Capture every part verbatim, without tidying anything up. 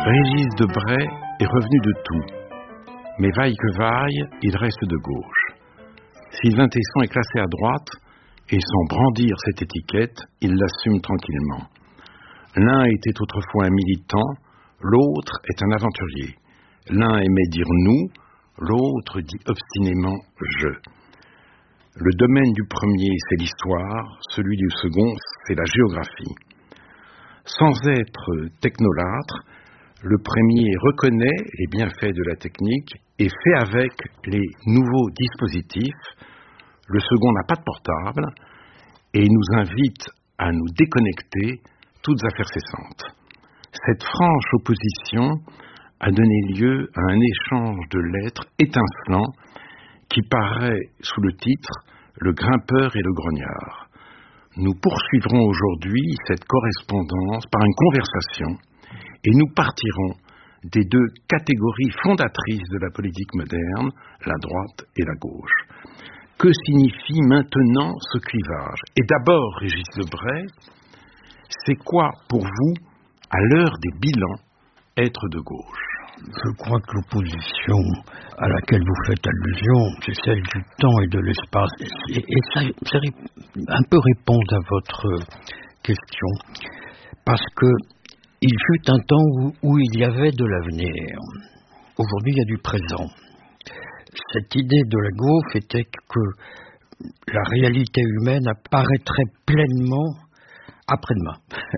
Régis Debray est revenu de tout, mais vaille que vaille, il reste de gauche. Sylvain Tesson est classé à droite, et sans brandir cette étiquette, il l'assume tranquillement. L'un était autrefois un militant, l'autre est un aventurier. L'un aimait dire nous, l'autre dit obstinément je. Le domaine du premier, c'est l'histoire, celui du second, c'est la géographie. Sans être technolâtre, le premier reconnaît les bienfaits de la technique et fait avec les nouveaux dispositifs. Le second n'a pas de portable et nous invite à nous déconnecter, toutes affaires cessantes. Cette franche opposition a donné lieu à un échange de lettres étincelant qui paraît sous le titre « Le grimpeur et le grognard ». Nous poursuivrons aujourd'hui cette correspondance par une conversation et nous partirons des deux catégories fondatrices de la politique moderne, la droite et la gauche. Que signifie maintenant ce clivage? Et d'abord, Régis Debray, c'est quoi pour vous, à l'heure des bilans, être de gauche? Je crois que l'opposition à laquelle vous faites allusion, c'est celle du temps et de l'espace. Et, et ça, ça un peu répondre à votre question, parce que il fut un temps où, où il y avait de l'avenir. Aujourd'hui, il y a du présent. Cette idée de la gauche était que la réalité humaine apparaîtrait pleinement après-demain.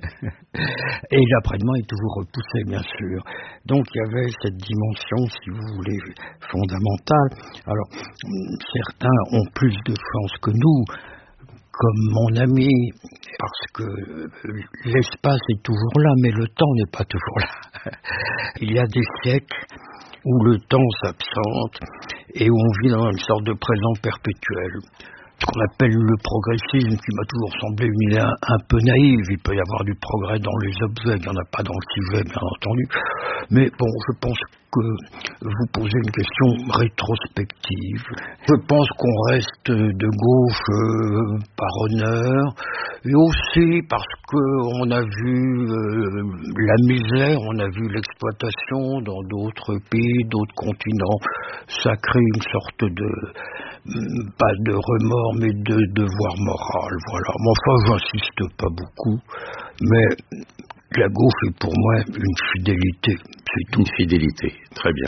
Et l'après-demain est toujours repoussé, bien sûr. Donc il y avait cette dimension, si vous voulez, fondamentale. Alors, certains ont plus de chance que nous, comme mon ami, parce que l'espace est toujours là, mais le temps n'est pas toujours là. Il y a des siècles où le temps s'absente et où on vit dans une sorte de présent perpétuel. Ce qu'on appelle le progressisme, qui m'a toujours semblé une idée un, un peu naïve. Il peut y avoir du progrès dans les objets, il n'y en a pas dans le sujet, bien entendu. Mais bon, je pense que vous posez une question rétrospective. Je pense qu'on reste de gauche euh, par honneur, et aussi parce qu'on a vu euh, la misère, on a vu l'exploitation dans d'autres pays, d'autres continents. Ça crée une sorte de, pas de remords, mais de devoir moral, voilà. Mais enfin, j'insiste pas beaucoup, mais la gauche est pour moi une fidélité, c'est tout. Une fidélité, très bien.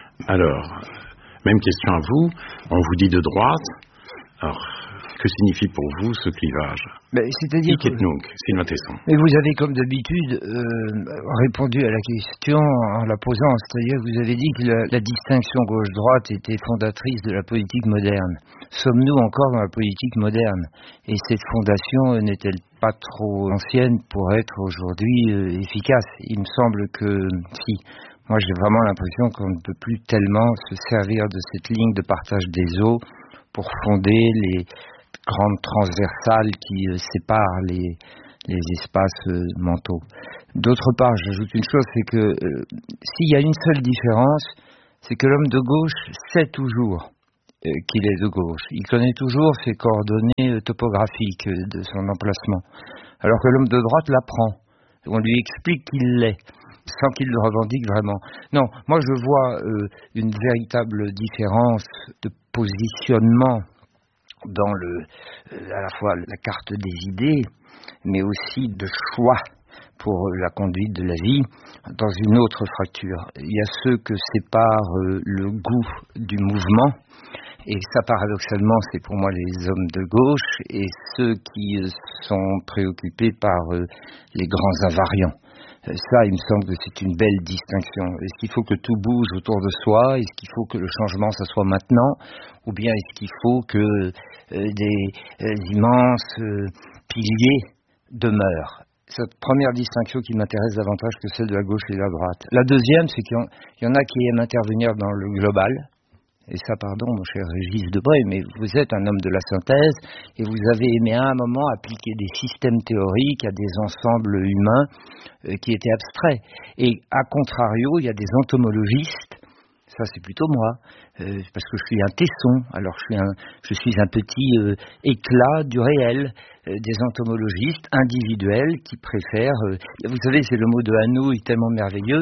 Alors, même question à vous, on vous dit de droite, alors, que signifie pour vous ce clivage? Ben, c'est-à-dire que... Sylvain Tesson. Mais vous avez, comme d'habitude, euh, répondu à la question en la posant, c'est-à-dire que vous avez dit que la, la distinction gauche-droite était fondatrice de la politique moderne. Sommes-nous encore dans la politique moderne? Et cette fondation euh, n'est-elle pas trop ancienne pour être aujourd'hui euh, efficace? Il me semble que si. Moi, j'ai vraiment l'impression qu'on ne peut plus tellement se servir de cette ligne de partage des eaux pour fonder les grandes transversales qui euh, séparent les, les espaces euh, mentaux. D'autre part, j'ajoute une chose, c'est que euh, s'il y a une seule différence, c'est que l'homme de gauche sait toujours euh, qu'il est de gauche. Il connaît toujours ses coordonnées euh, topographiques euh, de son emplacement. Alors que l'homme de droite l'apprend. On lui explique qu'il l'est, sans qu'il le revendique vraiment. Non, moi je vois euh, une véritable différence de positionnement dans le, euh, à la fois la carte des idées, mais aussi de choix pour la conduite de la vie, dans une autre fracture. Il y a ceux que sépare euh, le goût du mouvement, et ça paradoxalement c'est pour moi les hommes de gauche, et ceux qui euh, sont préoccupés par euh, les grands invariants. Ça, il me semble que c'est une belle distinction. Est-ce qu'il faut que tout bouge autour de soi? Est-ce qu'il faut que le changement, ça soit maintenant? Ou bien est-ce qu'il faut que euh, des euh, immenses euh, piliers demeurent? Cette première distinction qui m'intéresse davantage que celle de la gauche et de la droite. La deuxième, c'est qu'il y en a qui aiment intervenir dans le global. Et ça, pardon, mon cher Régis Debray, mais vous êtes un homme de la synthèse et vous avez aimé à un moment appliquer des systèmes théoriques à des ensembles humains euh, qui étaient abstraits. Et à contrario, il y a des entomologistes, ça c'est plutôt moi, euh, parce que je suis un Tesson, alors je suis un, je suis un petit euh, éclat du réel, euh, des entomologistes individuels qui préfèrent, euh, vous savez, c'est le mot de Hanouille tellement merveilleux,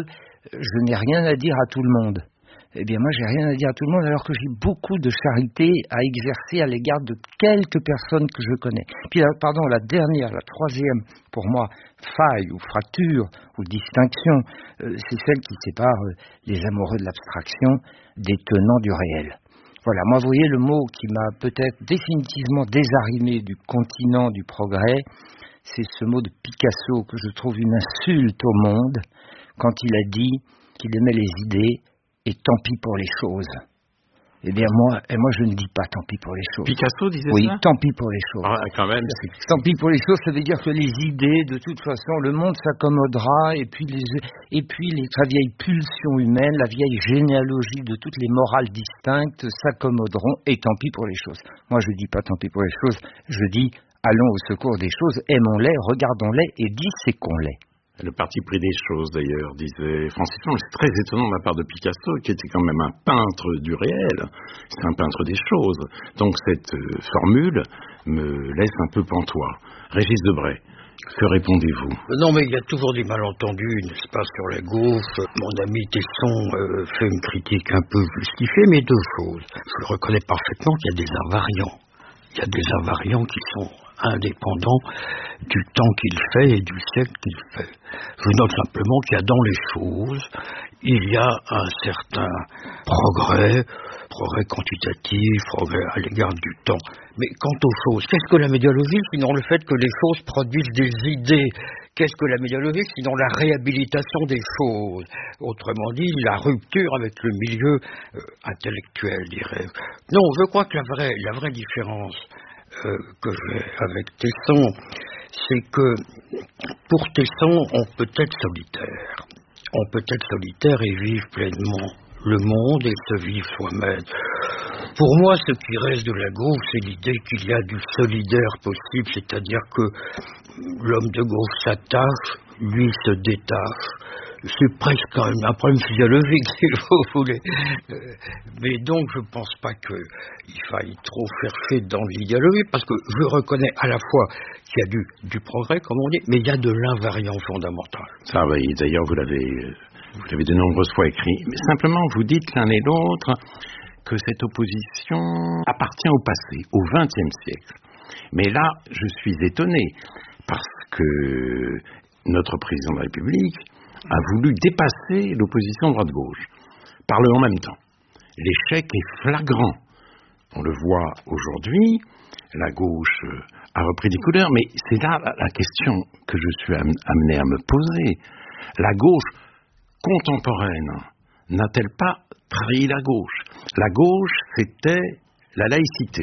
je n'ai rien à dire à tout le monde. Eh bien, moi, j'ai rien à dire à tout le monde, alors que j'ai beaucoup de charité à exercer à l'égard de quelques personnes que je connais. Puis, pardon, la dernière, la troisième, pour moi, faille ou fracture ou distinction, euh, c'est celle qui sépare euh, les amoureux de l'abstraction des tenants du réel. Voilà, moi, vous voyez, le mot qui m'a peut-être définitivement désarrimé du continent du progrès, c'est ce mot de Picasso que je trouve une insulte au monde, quand il a dit qu'il aimait les idées, et tant pis pour les choses. Eh bien, moi, et moi, je ne dis pas tant pis pour les choses. Picasso disait oui, ça ? Oui, tant pis pour les choses. Ah, quand même. C'est... Tant pis pour les choses, ça veut dire que les idées, de toute façon, le monde s'accommodera, et puis les, et puis les très vieilles pulsions humaines, la vieille généalogie de toutes les morales distinctes s'accommoderont, et tant pis pour les choses. Moi, je ne dis pas tant pis pour les choses, je dis allons au secours des choses, aimons-les, regardons-les, et disséquons-les. Le parti pris des choses, d'ailleurs, disait Francis Lang. C'est très étonnant de la part de Picasso, qui était quand même un peintre du réel. C'est un peintre des choses. Donc cette euh, formule me laisse un peu pantois. Régis Debray, que répondez-vous ? Non, mais il y a toujours des malentendus, n'est-ce pas, sur la gauche. Mon ami Tesson euh, fait une critique un peu justifiée, mais deux choses. Je reconnais parfaitement qu'il y a des invariants. Il y a des invariants qui sont indépendant du temps qu'il fait et du siècle qu'il fait. Je note simplement qu'il y a dans les choses, il y a un certain progrès, progrès quantitatif, progrès à l'égard du temps. Mais quant aux choses, qu'est-ce que la médiologie sinon le fait que les choses produisent des idées ? Qu'est-ce que la médiologie sinon la réhabilitation des choses ? Autrement dit, la rupture avec le milieu euh, intellectuel, dirais-je. Non, je crois que la vraie, la vraie différence Euh, que j'ai avec Tesson, c'est que pour Tesson, on peut être solitaire. On peut être solitaire et vivre pleinement le monde et se vivre soi-même. Pour moi, ce qui reste de la gauche, c'est l'idée qu'il y a du solidaire possible, c'est-à-dire que l'homme de gauche s'attache, lui se détache. C'est presque quand même un problème physiologique, si vous voulez. Euh, mais donc, je ne pense pas qu'il faille trop chercher dans l'idéologie, parce que je reconnais à la fois qu'il y a du, du progrès, comme on dit, mais il y a de l'invariant fondamental. Ça, oui, d'ailleurs, vous l'avez, vous l'avez de nombreuses fois écrit. Mais simplement, vous dites l'un et l'autre que cette opposition appartient au passé, au vingtième siècle. Mais là, je suis étonné, parce que notre président de la République a voulu dépasser l'opposition droite-gauche, par le en même temps. L'échec est flagrant. On le voit aujourd'hui, la gauche a repris des couleurs, mais c'est là la question que je suis amené à me poser. La gauche contemporaine n'a-t-elle pas trahi la gauche ? La gauche, c'était la laïcité.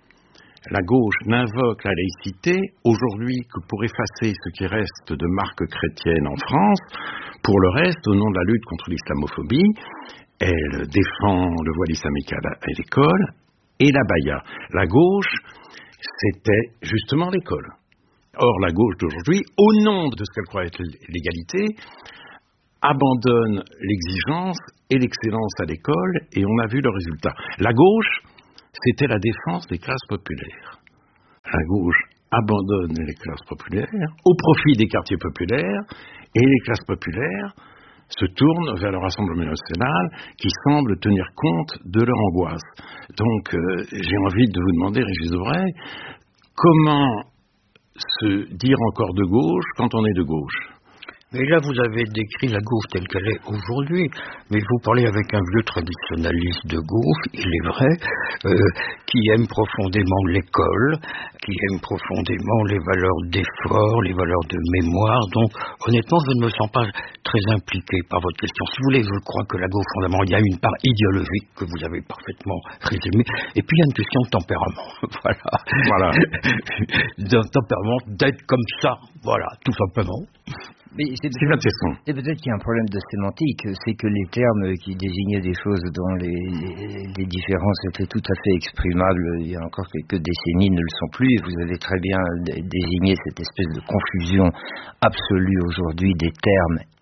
La gauche n'invoque la laïcité aujourd'hui que pour effacer ce qui reste de marques chrétiennes en France. Pour le reste, au nom de la lutte contre l'islamophobie, elle défend le voile islamique à l'école et la baya. La gauche, c'était justement l'école. Or, la gauche d'aujourd'hui, au nom de ce qu'elle croit être l'égalité, abandonne l'exigence et l'excellence à l'école, et on a vu le résultat. La gauche, c'était la défense des classes populaires. La gauche abandonne les classes populaires au profit des quartiers populaires, et les classes populaires se tournent vers le Rassemblement national qui semble tenir compte de leur angoisse. Donc, euh, j'ai envie de vous demander, Régis Debray, comment se dire encore de gauche quand on est de gauche ? Mais là, vous avez décrit la gauche telle qu'elle est aujourd'hui, mais vous parlez avec un vieux traditionnaliste de gauche, il est vrai, euh, qui aime profondément l'école, qui aime profondément les valeurs d'effort, les valeurs de mémoire. Donc, honnêtement, je ne me sens pas très impliqué par votre question. Si vous voulez, je crois que la gauche, fondamentalement, il y a une part idéologique que vous avez parfaitement résumée, et puis il y a une question de tempérament. Voilà. Voilà. D'un tempérament d'être comme ça. Voilà, tout simplement. Mais c'est peut-être, c'est peut-être qu'il y a un problème de sémantique, c'est que les termes qui désignaient des choses dont les, les, les différences étaient tout à fait exprimables il y a encore quelques décennies ne le sont plus, et vous avez très bien désigné cette espèce de confusion absolue aujourd'hui des termes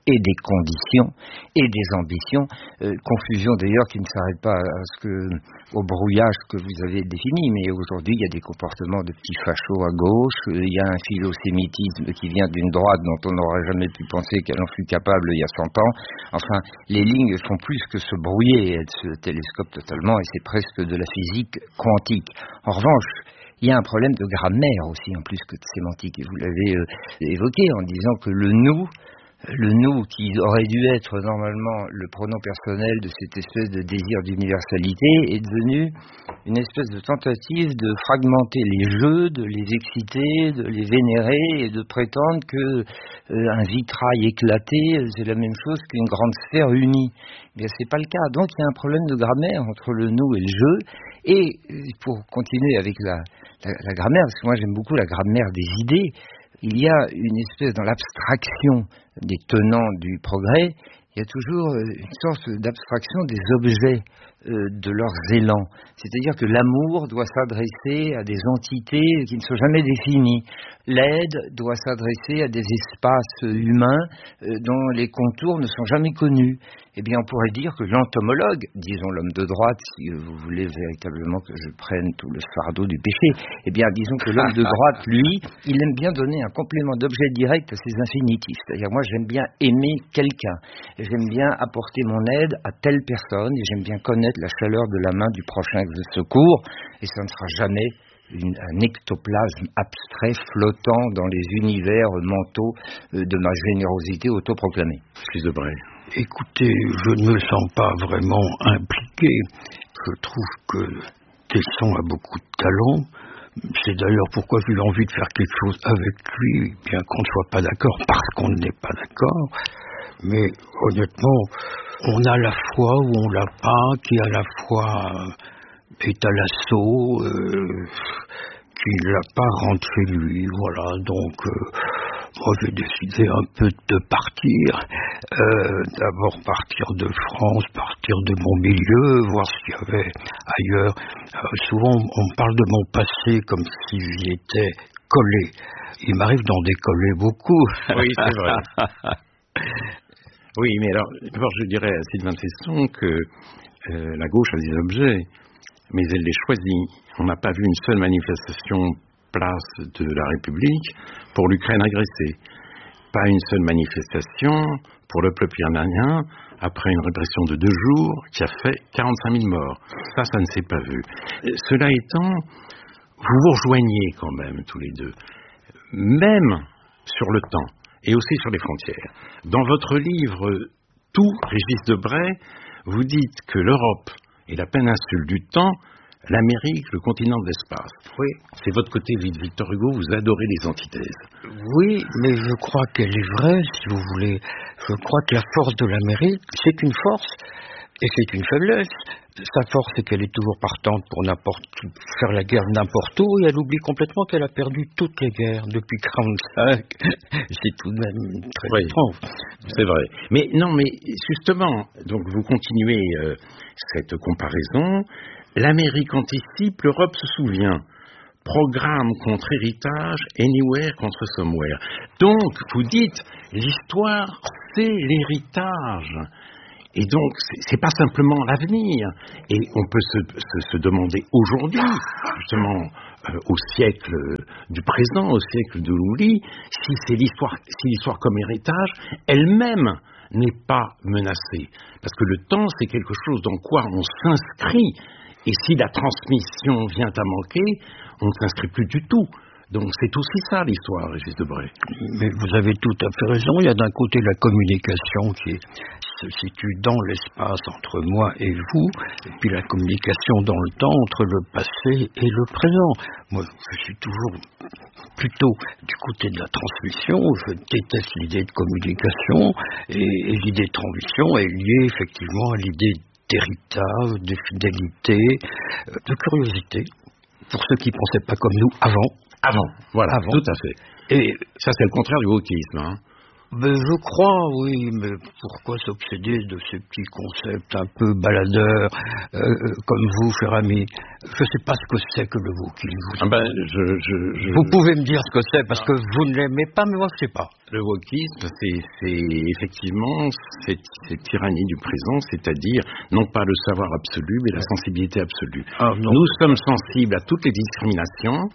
et des conditions et des ambitions. Euh, confusion d'ailleurs qui ne s'arrête pas à ce que, au brouillage que vous avez défini, mais aujourd'hui il y a des comportements de petits fachos à gauche, euh, il y a un philosémitisme qui vient d'une droite dont on n'aurait jamais pu penser qu'elle en fût capable il y a cent ans. Enfin, les lignes font plus que se brouiller, elles se télescopent totalement et c'est presque de la physique quantique. En revanche, il y a un problème de grammaire aussi, en plus que de sémantique, et vous l'avez euh, évoqué en disant que le nous, le nous qui aurait dû être normalement le pronom personnel de cette espèce de désir d'universalité est devenu une espèce de tentative de fragmenter les jeux, de les exciter, de les vénérer et de prétendre que euh, un vitrail éclaté c'est la même chose qu'une grande sphère unie. Eh bien, c'est pas le cas. Donc il y a un problème de grammaire entre le nous et le jeu. Et pour continuer avec la, la, la grammaire, parce que moi j'aime beaucoup la grammaire des idées, il y a une espèce, dans l'abstraction des tenants du progrès, il y a toujours une sorte d'abstraction des objets, euh, de leurs élans. C'est-à-dire que l'amour doit s'adresser à des entités qui ne sont jamais définies. L'aide doit s'adresser à des espaces humains euh, dont les contours ne sont jamais connus. Eh bien, on pourrait dire que l'entomologue, disons l'homme de droite, si vous voulez véritablement que je prenne tout le fardeau du péché, eh bien, disons que l'homme de droite, lui, il aime bien donner un complément d'objet direct à ses infinitifs. C'est-à-dire, moi, j'aime bien aimer quelqu'un. J'aime bien apporter mon aide à telle personne et j'aime bien connaître la chaleur de la main du prochain que je secours. Et ça ne sera jamais Une, un ectoplasme abstrait flottant dans les univers mentaux euh, de ma générosité autoproclamée. Fils de Bray. Écoutez, je ne me sens pas vraiment impliqué. Je trouve que Tesson a beaucoup de talent. C'est d'ailleurs pourquoi j'ai envie de faire quelque chose avec lui, bien qu'on ne soit pas d'accord, parce qu'on n'est pas d'accord. Mais honnêtement, on a la foi ou on l'a pas, qui à la fois est à l'assaut, euh, qui ne l'a pas rentré chez lui, voilà, donc euh, moi j'ai décidé un peu de partir, euh, d'abord partir de France, partir de mon milieu, voir ce qu'il y avait ailleurs. Euh, souvent on parle de mon passé comme si j'y étais collé. Il m'arrive d'en décoller beaucoup. Oui, c'est vrai. Oui, mais alors, d'abord je dirais à Sylvain Tesson que euh, la gauche a des objets, mais elle les choisit. On n'a pas vu une seule manifestation place de la République pour l'Ukraine agressée. Pas une seule manifestation pour le peuple iranien après une répression de deux jours qui a fait quarante-cinq mille morts. Ça, ça ne s'est pas vu. Cela étant, vous vous rejoignez quand même tous les deux, même sur le temps et aussi sur les frontières. Dans votre livre « Tout, Régis Debray », vous dites que l'Europe et la péninsule du temps, l'Amérique, le continent de l'espace. Oui. C'est votre côté, Victor Hugo, vous adorez les antithèses. Oui, mais je crois qu'elle est vraie, si vous voulez. Je crois que la force de l'Amérique, c'est une force et c'est une faiblesse. Sa force, c'est qu'elle est toujours partante pour n'importe faire la guerre n'importe où, et elle oublie complètement qu'elle a perdu toutes les guerres depuis quarante-cinq. C'est tout de même très oui, étrange. C'est vrai. Mais non, mais justement, donc vous continuez euh, cette comparaison. L'Amérique anticipe, l'Europe se souvient. Programme contre héritage, anywhere contre somewhere. Donc, vous dites, l'histoire, c'est l'héritage. Et donc, c'est pas simplement l'avenir. Et on peut se, se, se demander aujourd'hui, justement, euh, au siècle du présent, au siècle de l'oubli, si c'est l'histoire, si l'histoire comme héritage, elle-même n'est pas menacée. Parce que le temps, c'est quelque chose dans quoi on s'inscrit. Et si la transmission vient à manquer, on ne s'inscrit plus du tout. Donc c'est aussi ça l'histoire, Régis Debray. Mais vous avez tout à fait raison. Il y a d'un côté la communication qui est, se situe dans l'espace entre moi et vous, et puis la communication dans le temps entre le passé et le présent. Moi, je suis toujours plutôt du côté de la transmission. Je déteste l'idée de communication, et, et l'idée de transition est liée effectivement à l'idée d'héritage, de fidélité, de curiosité, pour ceux qui ne pensaient pas comme nous avant. Avant, voilà, avant. Tout à fait. Et ça, c'est le contraire du wokisme. Hein. Ben, je crois, oui, mais pourquoi s'obséder de ces petits concepts un peu baladeurs, euh, comme vous, cher ami? Je ne sais pas ce que c'est que le wokisme. Ah ben, je, je, je... Vous pouvez me dire ce que c'est, parce que vous ne l'aimez pas, mais moi je ne sais pas. Le wokisme, c'est, c'est effectivement cette, cette tyrannie du présent, c'est-à-dire non pas le savoir absolu, mais la sensibilité absolue. Ah, Nous sommes sensibles à toutes les discriminations,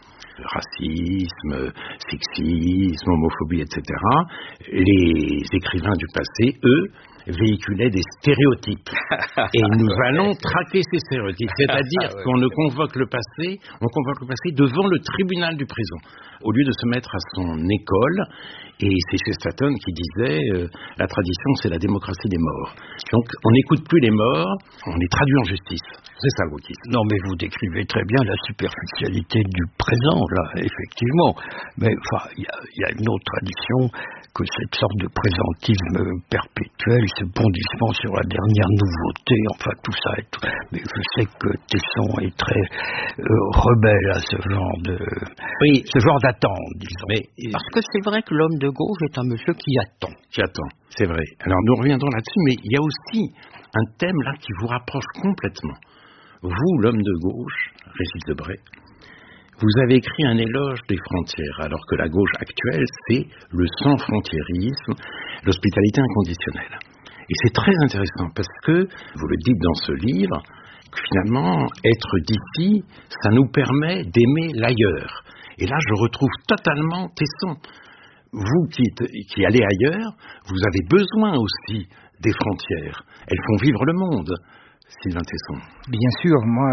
racisme, sexisme, homophobie, et cetera. Les écrivains du passé, eux, véhiculaient des stéréotypes. Et nous allons traquer ces stéréotypes. C'est-à-dire qu'on ne convoque le passé, on convoque le passé devant le tribunal du présent, au lieu de se mettre à son école. Et c'est Chesterton qui disait euh, la tradition, c'est la démocratie des morts. Donc, on n'écoute plus les morts, on les traduit en justice. C'est ça le wokisme. Non, mais vous décrivez très bien la superficialité du présent, là, effectivement. Mais enfin, il y, y a une autre tradition que cette sorte de présentisme perpétuel, ce bondissement sur la dernière nouveauté, enfin tout ça et tout. Mais je sais que Tesson est très euh, rebelle à ce genre de, oui, ce genre d'attente, disons. Mais, parce que c'est vrai que l'homme de gauche est un monsieur qui attend. Qui attend, c'est vrai. Alors nous reviendrons là-dessus, mais il y a aussi un thème là qui vous rapproche complètement. Vous, l'homme de gauche, Régis Debray, vous avez écrit un éloge des frontières, alors que la gauche actuelle, c'est le sans-frontiérisme, l'hospitalité inconditionnelle. Et c'est très intéressant, parce que, vous le dites dans ce livre, que finalement, être d'ici, ça nous permet d'aimer l'ailleurs. Et là, je retrouve totalement Tesson. Vous qui, qui allez ailleurs, vous avez besoin aussi des frontières. Elles font vivre le monde. Sylvain Tesson. Bien sûr, moi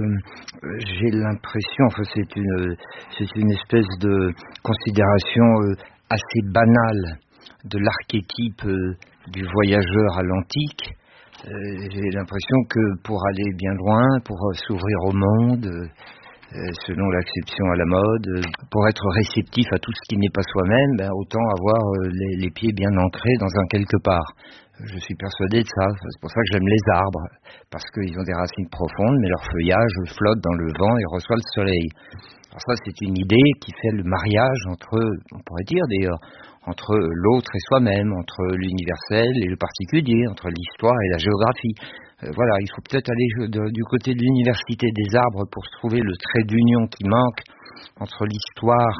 je j'ai l'impression, enfin c'est une c'est une espèce de considération assez banale de l'archétype du voyageur à l'antique. J'ai l'impression que pour aller bien loin, pour s'ouvrir au monde, selon l'acception à la mode, pour être réceptif à tout ce qui n'est pas soi-même, ben autant avoir les, les pieds bien ancrés dans un quelque part. Je suis persuadé de ça, c'est pour ça que j'aime les arbres, parce qu'ils ont des racines profondes, mais leur feuillage flotte dans le vent et reçoit le soleil. Alors ça, c'est une idée qui fait le mariage entre, on pourrait dire d'ailleurs, entre l'autre et soi-même, entre l'universel et le particulier, entre l'histoire et la géographie. Euh, voilà, il faut peut-être aller de, du côté de l'université des arbres pour trouver le trait d'union qui manque entre l'histoire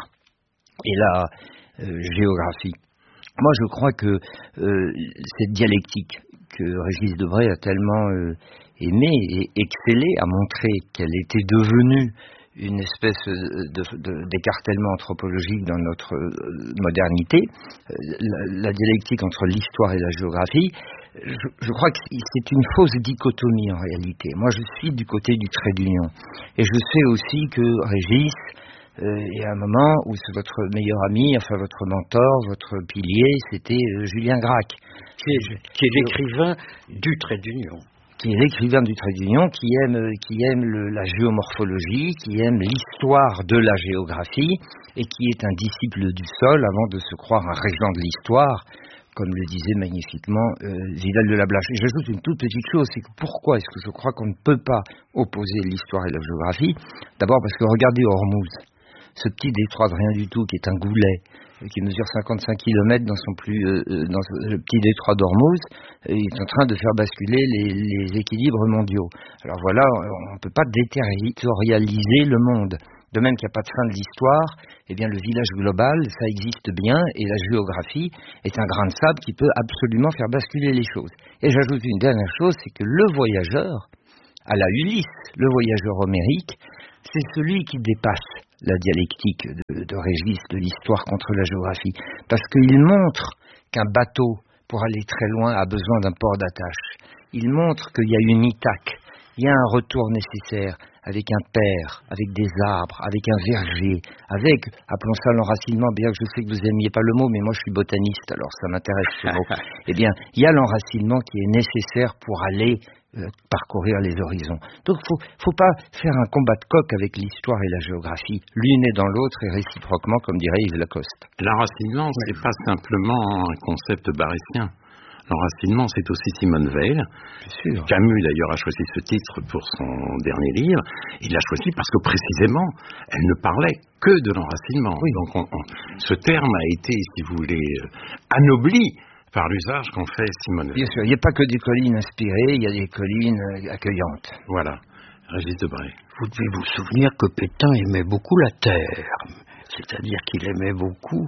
et la euh, géographie. Moi, je crois que euh, cette dialectique que Régis Debray a tellement euh, aimée et excellé, a montré qu'elle était devenue une espèce de, de, d'écartèlement anthropologique dans notre euh, modernité, euh, la, la dialectique entre l'histoire et la géographie, je, je crois que c'est une fausse dichotomie en réalité. Moi, je suis du côté du trait d'union. Et je sais aussi que Régis, Euh, et à un moment où c'est votre meilleur ami, enfin votre mentor, votre pilier, c'était euh, Julien Gracq. Qui est, qui est l'écrivain du trait d'union. Qui est l'écrivain du trait d'union, qui aime, qui aime le, la géomorphologie, qui aime l'histoire de la géographie, et qui est un disciple du sol avant de se croire un régent de l'histoire, comme le disait magnifiquement euh, Vidal de la Blache. Et j'ajoute une toute petite chose, c'est que pourquoi est-ce que je crois qu'on ne peut pas opposer l'histoire et la géographie? D'abord parce que regardez Hormuz. Ce petit détroit de rien du tout, qui est un goulet, qui mesure cinquante-cinq kilomètres dans son plus, euh, dans le petit détroit d'Ormuz, euh, il est en train de faire basculer les, les équilibres mondiaux. Alors voilà, on ne peut pas déterritorialiser le monde. De même qu'il n'y a pas de fin de l'histoire, eh bien le village global, ça existe bien, et la géographie est un grain de sable qui peut absolument faire basculer les choses. Et j'ajoute une dernière chose, c'est que le voyageur, à la Ulysse, le voyageur homérique, c'est celui qui dépasse la dialectique de, de Régis, de l'histoire contre la géographie, parce qu'il montre qu'un bateau, pour aller très loin, a besoin d'un port d'attache. Il montre qu'il y a une Ithaque, il y a un retour nécessaire, avec un père, avec des arbres, avec un verger, avec, appelons ça l'enracinement, bien que je sais que vous n'aimiez pas le mot, mais moi je suis botaniste, alors ça m'intéresse ce mot. Eh bien, il y a l'enracinement qui est nécessaire pour aller euh, parcourir les horizons. Donc il ne faut, faut pas faire un combat de coq avec l'histoire et la géographie. L'une est dans l'autre et réciproquement, comme dirait Yves Lacoste. L'enracinement, c'est pas simplement un concept barétien. L'enracinement, c'est aussi Simone Veil. Camus, d'ailleurs, a choisi ce titre pour son dernier livre. Il l'a choisi parce que, précisément, elle ne parlait que de l'enracinement. Oui. Donc, on, on, ce terme a été, si vous voulez, anobli par l'usage qu'en fait Simone Veil. Bien sûr, il n'y a pas que des collines inspirées, il y a des collines accueillantes. Voilà, Régis Debray. Vous devez vous souvenir que Pétain aimait beaucoup la terre. C'est-à-dire qu'il aimait beaucoup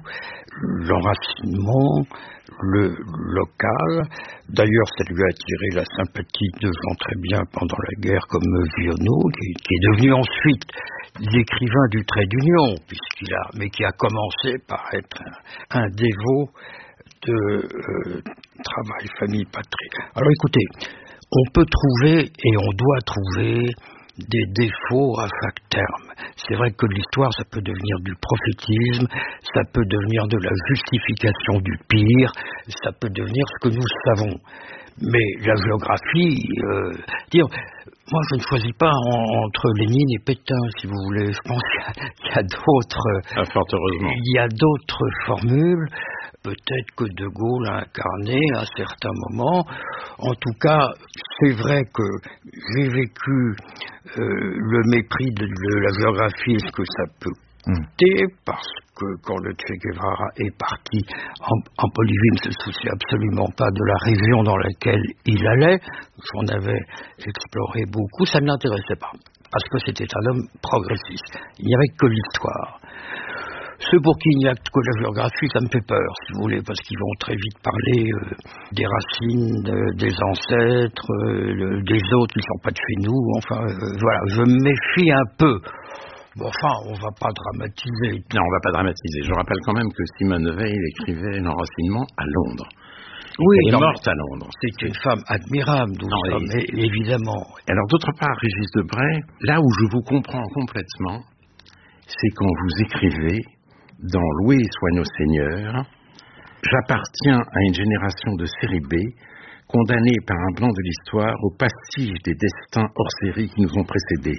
l'enracinement, le local. D'ailleurs, ça lui a attiré la sympathie de gens très bien pendant la guerre, comme Vionnot, qui, qui est devenu ensuite l'écrivain du Trait d'Union, puisqu'il a, mais qui a commencé par être un, un dévot de euh, travail, famille, patrie. Alors écoutez, on peut trouver et on doit trouver des défauts à chaque terme. C'est vrai que l'histoire, ça peut devenir du prophétisme, ça peut devenir de la justification du pire, ça peut devenir ce que nous savons. Mais la géographie, euh, dire, moi je ne choisis pas en, entre Lénine et Pétain, si vous voulez. Je pense qu'il y a d'autres. Ah, fort heureusement. Il y a d'autres formules. Peut-être que De Gaulle a incarné à certains moments. En tout cas, c'est vrai que j'ai vécu euh, le mépris de, de la géographie, ce que ça peut coûter, mmh. parce que quand le Che Guevara est parti en, en Bolivie, il ne se souciait absolument pas de la région dans laquelle il allait. J'en avais exploré beaucoup, ça ne l'intéressait pas, parce que c'était un homme progressiste. Il n'y avait que l'histoire. Ceux pour qui il n'y a que la géographie, ça me fait peur, si vous voulez, parce qu'ils vont très vite parler euh, des racines, de, des ancêtres, euh, des autres qui ne sont pas de chez nous. Enfin, euh, voilà, je me méfie un peu. Bon, enfin, on ne va pas dramatiser. Non, on ne va pas dramatiser. Je rappelle quand même que Simone Veil écrivait l'enracinement à Londres. Oui, elle est morte à Londres. C'est une femme admirable, nous sommes, et... évidemment. Alors, d'autre part, Régis Debray, là où je vous comprends complètement, c'est quand vous écrivez dans Loué soit nos seigneurs, j'appartiens à une génération de série B, condamnée par un blanc de l'histoire au pastiche des destins hors série qui nous ont précédés,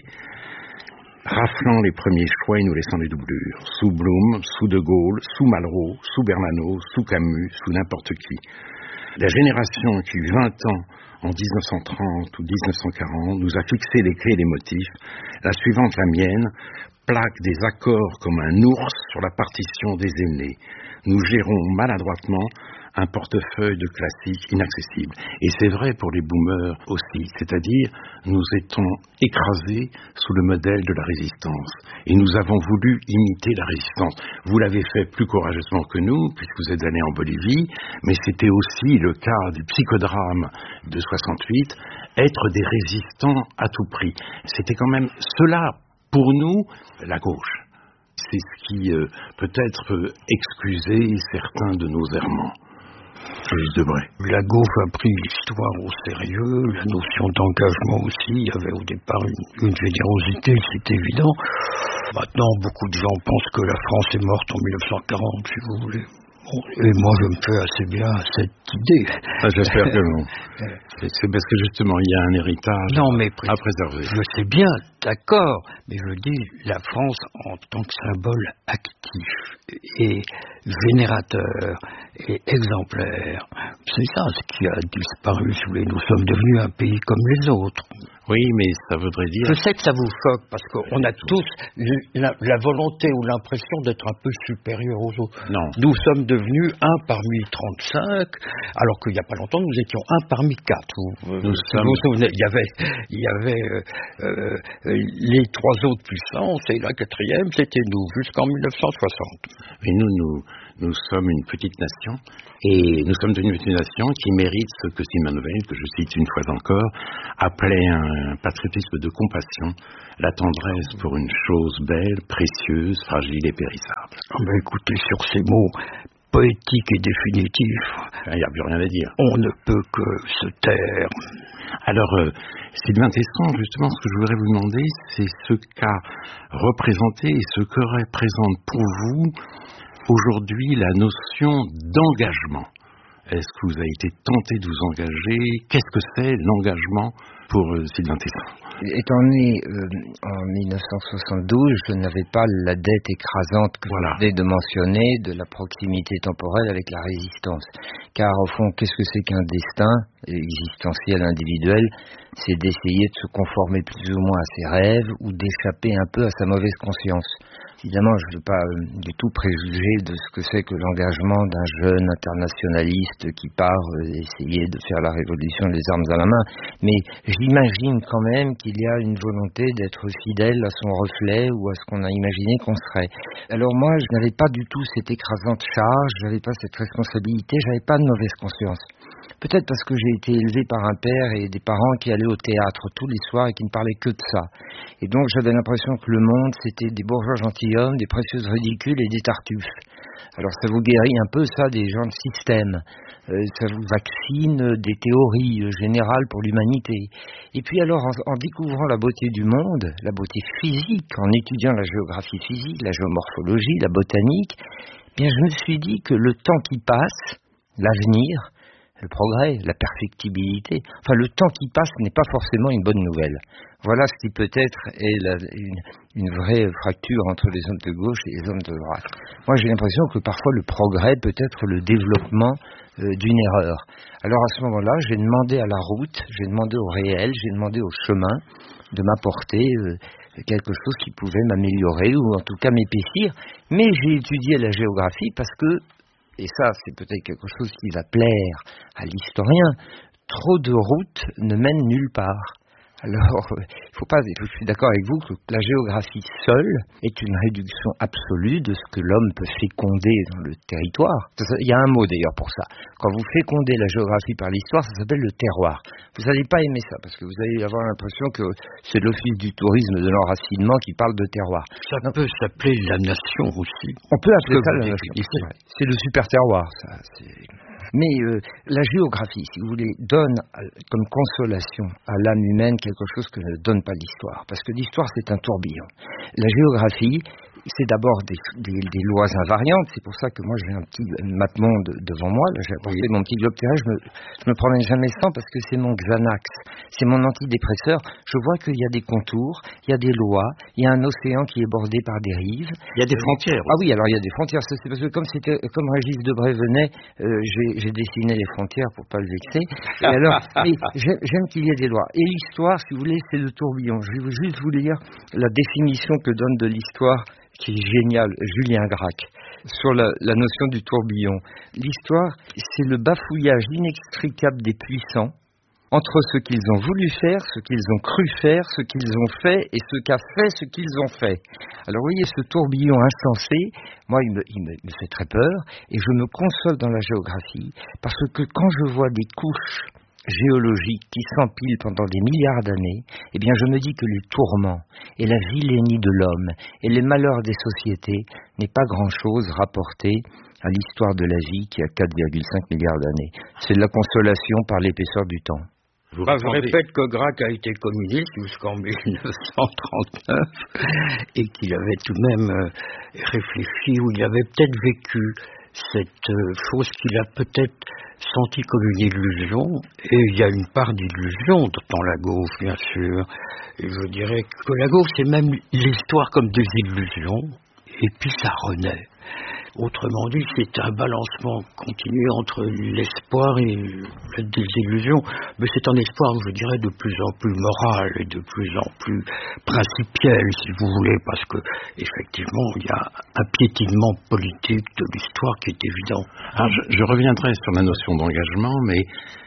raflant les premiers choix et nous laissant les doublures, sous Blum, sous De Gaulle, sous Malraux, sous Bernanos, sous Camus, sous n'importe qui. La génération qui eut vingt ans en dix-neuf cent trente ou dix-neuf cent quarante nous a fixé les clés et les motifs, la suivante, la mienne, plaque des accords comme un ours sur la partition des aînés. Nous gérons maladroitement un portefeuille de classiques inaccessibles. Et c'est vrai pour les boomers aussi, c'est-à-dire nous étions écrasés sous le modèle de la résistance. Et nous avons voulu imiter la résistance. Vous l'avez fait plus courageusement que nous, puisque vous êtes allés en Bolivie, mais c'était aussi le cas du psychodrame de soixante-huit, être des résistants à tout prix. C'était quand même cela, pour nous, la gauche. C'est ce qui euh, peut-être peut excuser certains de nos errements. La gauche a pris l'histoire au sérieux, la notion d'engagement aussi. Il y avait au départ une, une générosité, c'est évident. Maintenant, beaucoup de gens pensent que la France est morte en dix-neuf cent quarante, si vous voulez. Bon, et moi, je me fais assez bien à cette idée. Ah, j'espère que non. C'est parce que justement, il y a un héritage non, mais à préserver. Je sais bien, d'accord, mais je dis la France en tant que symbole actif et générateur et exemplaire. C'est ça ce qui a disparu. Nous sommes devenus un pays comme les autres. Oui, mais ça voudrait dire... Je sais que ça vous choque, parce qu'on a tous la, la volonté ou l'impression d'être un peu supérieurs aux autres. Non. Nous sommes devenus un parmi trente-cinq, alors qu'il n'y a pas longtemps, nous étions un parmi quatre. Vous, nous vous sommes... vous souvenez, il y avait, il y avait euh, euh, les trois autres puissances, et la quatrième, c'était nous, jusqu'en dix-neuf cent soixante. Mais nous, nous, nous sommes une petite nation, et nous sommes devenus une nation qui mérite ce que Simone Veil, que je cite une fois encore, appelait un patriotisme de compassion, la tendresse pour une chose belle, précieuse, fragile et périssable. Oh ben écoutez, sur ces mots poétiques et définitifs, il n'y a plus rien à dire. On ne peut que se taire. Alors, euh, Sylvain Tesson, justement, ce que je voudrais vous demander, c'est ce qu'a représenté et ce que représente pour vous aujourd'hui la notion d'engagement. Est-ce que vous avez été tenté de vous engager? Qu'est-ce que c'est l'engagement pour euh, Sylvain Tesson? Étant né euh, en mille neuf cent soixante-douze, je n'avais pas la dette écrasante que voilà. vous venez de mentionner de la proximité temporelle avec la résistance. Car au fond, qu'est-ce que c'est qu'un destin existentiel individuel? C'est d'essayer de se conformer plus ou moins à ses rêves ou d'échapper un peu à sa mauvaise conscience. Évidemment, je ne veux pas euh, du tout préjuger de ce que c'est que l'engagement d'un jeune internationaliste qui part euh, essayer de faire la révolution des armes à la main, mais j'imagine quand même qu'il y a une volonté d'être fidèle à son reflet ou à ce qu'on a imaginé qu'on serait. Alors moi, je n'avais pas du tout cette écrasante charge, je n'avais pas cette responsabilité, je n'avais pas de mauvaise conscience. Peut-être parce que j'ai été élevé par un père et des parents qui allaient au théâtre tous les soirs et qui ne parlaient que de ça. Et donc j'avais l'impression que le monde, c'était des bourgeois gentilshommes, des précieuses ridicules et des tartuffes. Alors ça vous guérit un peu ça des gens de système. Euh, ça vous vaccine des théories générales pour l'humanité. Et puis alors en, en découvrant la beauté du monde, la beauté physique, en étudiant la géographie physique, la géomorphologie, la botanique, eh bien je me suis dit que le temps qui passe, l'avenir, le progrès, la perfectibilité, enfin le temps qui passe n'est pas forcément une bonne nouvelle. Voilà ce qui peut-être est la, une, une vraie fracture entre les hommes de gauche et les hommes de droite. Moi j'ai l'impression que parfois le progrès peut être le développement euh, d'une erreur. Alors à ce moment-là, j'ai demandé à la route, j'ai demandé au réel, j'ai demandé au chemin de m'apporter euh, quelque chose qui pouvait m'améliorer ou en tout cas m'épaissir. Mais j'ai étudié la géographie parce que, et ça c'est peut-être quelque chose qui va plaire à l'historien, trop de routes ne mènent nulle part. Alors, il faut pas, je suis d'accord avec vous que la géographie seule est une réduction absolue de ce que l'homme peut féconder dans le territoire. Il y a un mot d'ailleurs pour ça. Quand vous fécondez la géographie par l'histoire, ça s'appelle le terroir. Vous n'allez pas aimer ça, parce que vous allez avoir l'impression que c'est l'Office du tourisme de l'enracinement qui parle de terroir. Ça non. peut s'appeler la nation aussi. On peut appeler ça la nation. C'est, c'est le super terroir, ça. C'est... Mais euh, la géographie, si vous voulez, donne euh, comme consolation à l'âme humaine quelque chose que ne donne pas l'histoire. Parce que l'histoire, c'est un tourbillon. La géographie, c'est d'abord des, des, des lois invariantes. C'est pour ça que moi, j'ai un petit mappemonde devant moi. Là, j'ai apporté oui. mon petit globe terrestre. Je me, je me promène jamais sans parce que c'est mon Xanax. C'est mon antidépresseur. Je vois qu'il y a des contours, il y a des lois, il y a un océan qui est bordé par des rives. Il y a des frontières. Ah oui, alors il y a des frontières. Ça, c'est parce que comme, c'était, comme Régis Debray venait, euh, j'ai, j'ai dessiné les frontières pour pas le vexer. Et alors, et j'aime, j'aime qu'il y ait des lois. Et l'histoire, si vous voulez, c'est le tourbillon. Je vais juste vous lire la définition que donne de l'histoire, qui est génial, Julien Gracq, sur la, la notion du tourbillon. L'histoire, c'est le bafouillage inextricable des puissants entre ce qu'ils ont voulu faire, ce qu'ils ont cru faire, ce qu'ils ont fait et ce qu'a fait ce qu'ils ont fait. Alors vous voyez, ce tourbillon insensé, moi il me, il me, il me fait très peur et je me console dans la géographie parce que quand je vois des couches géologiques qui s'empilent pendant des milliards d'années, eh bien je me dis que les tourments et la vilainie de l'homme et les malheurs des sociétés n'est pas grand-chose rapporté à l'histoire de la vie qui a quatre virgule cinq milliards d'années. C'est de la consolation par l'épaisseur du temps. Vous bah, je répète que Gracq a été communiste jusqu'en mille neuf cent trente-neuf et qu'il avait tout de même euh, réfléchi, ou il avait peut-être vécu cette euh, chose qu'il a peut-être senti comme une illusion, et il y a une part d'illusion dans la gauche, bien sûr. Et je dirais que la gauche, c'est même l'histoire comme des illusions, et puis ça renaît. Autrement dit, c'est un balancement continu entre l'espoir et la désillusion. Mais c'est un espoir, je dirais, de plus en plus moral et de plus en plus principiel, si vous voulez, parce que, effectivement, il y a un piétinement politique de l'histoire qui est évident. Alors, je, je reviendrai sur la notion d'engagement, mais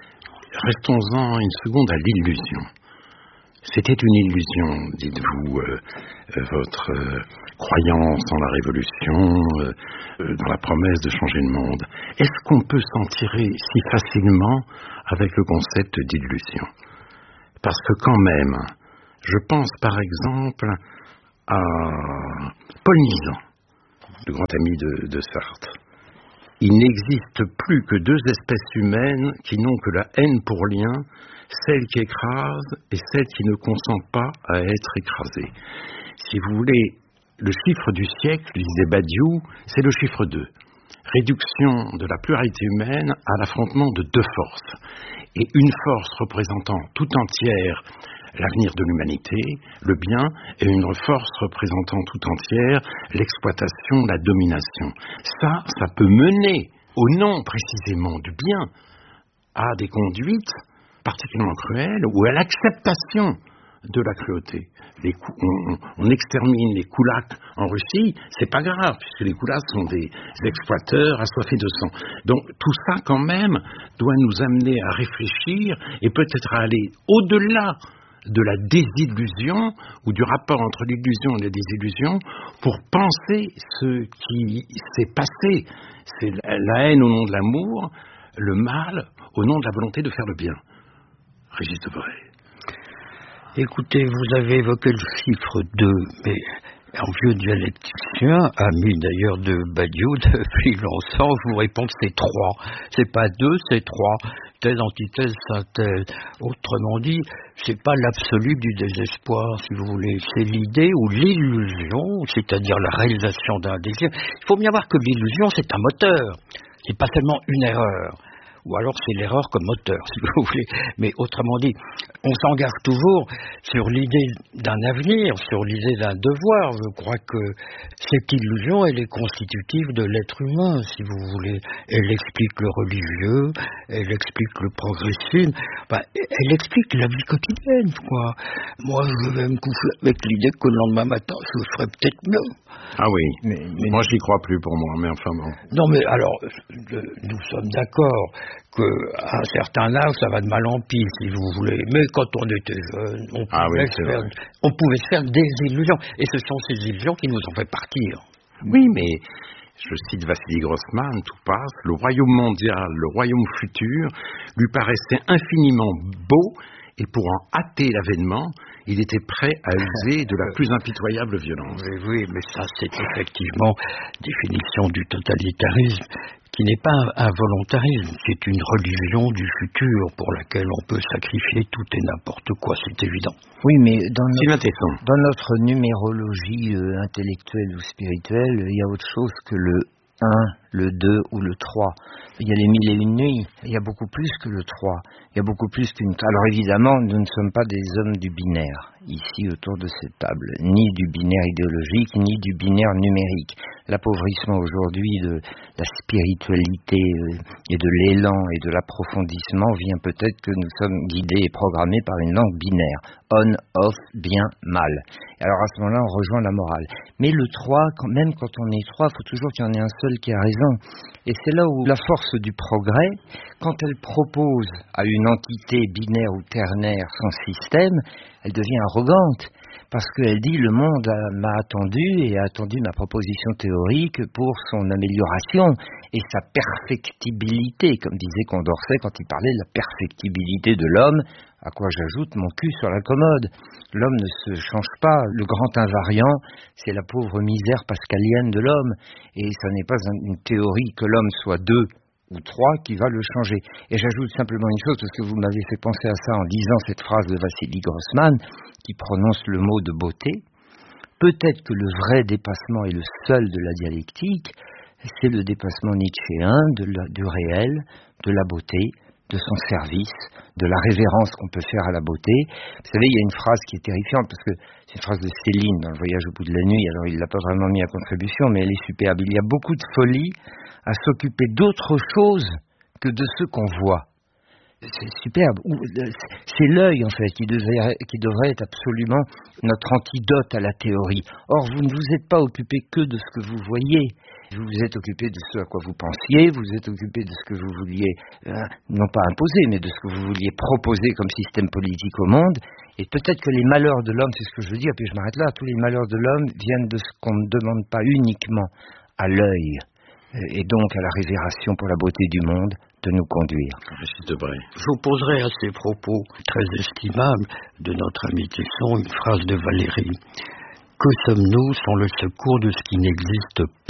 restons-en une seconde à l'illusion. C'était une illusion, dites-vous, euh, euh, votre euh, croyance en la révolution, euh, euh, dans la promesse de changer le monde. Est-ce qu'on peut s'en tirer si facilement avec le concept d'illusion? Parce que quand même, je pense par exemple à Paul Nizan, le grand ami de, de Sartre. Il n'existe plus que deux espèces humaines qui n'ont que la haine pour lien, celle qui écrase et celle qui ne consent pas à être écrasée. Si vous voulez, le chiffre du siècle, disait Badiou, c'est le chiffre deux. réduction de la pluralité humaine à l'affrontement de deux forces. Et une force représentant tout entière l'avenir de l'humanité, le bien, et une force représentant tout entière l'exploitation, la domination. Ça, ça peut mener, au nom précisément du bien, à des conduites particulièrement cruelles ou à l'acceptation de la cruauté. Les cou- on, on extermine les koulaks en Russie, c'est pas grave, puisque les koulaks sont des exploiteurs assoiffés de sang. Donc tout ça, quand même, doit nous amener à réfléchir et peut-être à aller au-delà de la désillusion ou du rapport entre l'illusion et la désillusion pour penser ce qui s'est passé. C'est la haine au nom de l'amour, le mal au nom de la volonté de faire le bien. Régis Debray. Écoutez, vous avez évoqué le chiffre deux, mais en vieux dialecticien, ami d'ailleurs de Badiou depuis longtemps, je vous réponds que c'est trois. C'est pas deux, c'est trois. Thèse, antithèse, synthèse. Autrement dit, c'est pas l'absolu du désespoir, si vous voulez. C'est l'idée ou l'illusion, c'est-à-dire la réalisation d'un désir. Il faut bien voir que l'illusion, c'est un moteur. C'est pas seulement une erreur. Ou alors c'est l'erreur comme moteur, si vous voulez. Mais autrement dit, on s'engage toujours sur l'idée d'un avenir, sur l'idée d'un devoir. Je crois que cette illusion, elle est constitutive de l'être humain, si vous voulez. Elle explique le religieux, elle explique le progressisme, enfin, elle explique la vie quotidienne, quoi. Moi, je vais me coucher avec l'idée que le lendemain matin, je ferai peut-être mieux. Ah oui, mais, mais moi j'y crois plus pour moi, mais enfin bon. Non mais alors, nous sommes d'accord qu'à un certain âge, ça va de mal en pis, si vous voulez. Mais quand on était jeune, on pouvait, ah oui, se, faire, on pouvait se faire des illusions. Et ce sont ces illusions qui nous ont fait partir. Oui, mais je cite Vassili Grossman, tout passe, le royaume mondial, le royaume futur, lui paraissait infiniment beau, et pour en hâter l'avènement, il était prêt à user de la plus impitoyable violence. Oui, oui, mais ça, c'est effectivement définition du totalitarisme, qui n'est pas un volontarisme, c'est une religion du futur pour laquelle on peut sacrifier tout et n'importe quoi, c'est évident. Oui, mais dans notre, dans dans notre numérologie euh, intellectuelle ou spirituelle, il y a autre chose que le un, le deux ou le trois. Il y a les mille et une nuits, il y a beaucoup plus que le trois, il y a beaucoup plus qu'une... Alors évidemment, nous ne sommes pas des hommes du binaire, ici autour de cette table, ni du binaire idéologique, ni du binaire numérique. L'appauvrissement aujourd'hui de la spiritualité et de l'élan et de l'approfondissement vient peut-être que nous sommes guidés et programmés par une langue binaire, on, off, bien, mal. Alors à ce moment-là, on rejoint la morale. Mais le trois, quand même quand on est trois, il faut toujours qu'il y en ait un seul qui a raison. Et c'est là où la force du progrès, quand elle propose à une entité binaire ou ternaire son système, elle devient arrogante. Parce qu'elle dit le monde m'a attendu et a attendu ma proposition théorique pour son amélioration et sa perfectibilité, comme disait Condorcet quand il parlait de la perfectibilité de l'homme, à quoi j'ajoute mon cul sur la commode. L'homme ne se change pas, le grand invariant, c'est la pauvre misère pascalienne de l'homme, et ce n'est pas une théorie que l'homme soit deux ou trois qui va le changer. Et j'ajoute simplement une chose, parce que vous m'avez fait penser à ça en lisant cette phrase de Vassili Grossman, qui prononce le mot de beauté. Peut-être que le vrai dépassement et le seul de la dialectique, c'est le dépassement nietzschéen de la, du réel, de la beauté, de son service, de la révérence qu'on peut faire à la beauté. Vous savez, il y a une phrase qui est terrifiante, parce que c'est une phrase de Céline dans Le Voyage au bout de la nuit, alors il ne l'a pas vraiment mis à contribution, mais elle est superbe. Il y a beaucoup de folie à s'occuper d'autre chose que de ce qu'on voit. C'est superbe. C'est l'œil, en fait, qui devrait, qui devrait être absolument notre antidote à la théorie. Or, vous ne vous êtes pas occupé que de ce que vous voyez. Vous vous êtes occupé de ce à quoi vous pensiez, vous êtes occupé de ce que vous vouliez, euh, non pas imposer, mais de ce que vous vouliez proposer comme système politique au monde. Et peut-être que les malheurs de l'homme, c'est ce que je veux dire, puis je m'arrête là, tous les malheurs de l'homme viennent de ce qu'on ne demande pas uniquement à l'œil, et donc à la révération pour la beauté du monde, de nous conduire. Je vous poserai à ces propos très estimables de notre ami Tesson une phrase de Valérie. Que sommes-nous sans le secours de ce qui n'existe pas ?